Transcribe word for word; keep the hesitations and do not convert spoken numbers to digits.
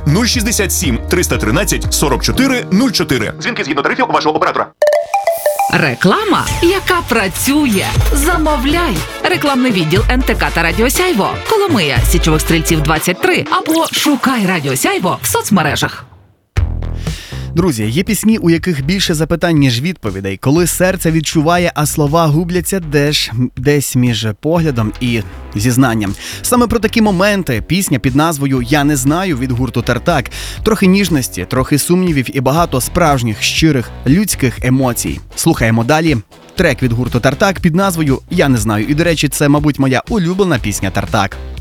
нуль шістдесят сім триста тринадцять сорок чотири нуль чотири. Дзвінки згідно тарифів вашого оператора. Реклама, яка працює. Замовляй. Рекламний відділ ен те ка та Радіо Сяйво. Коломия, Січових Стрільців двадцять три. Або шукай Радіо Сяйво в соцмережах. Друзі, є пісні, у яких більше запитань, ніж відповідей. Коли серце відчуває, а слова губляться десь, десь між поглядом і зізнанням. Саме про такі моменти пісня під назвою «Я не знаю» від гурту «Тартак». Трохи ніжності, трохи сумнівів і багато справжніх, щирих, людських емоцій. Слухаємо далі. Трек від гурту «Тартак» під назвою «Я не знаю». І, до речі, це, мабуть, моя улюблена пісня «Тартак».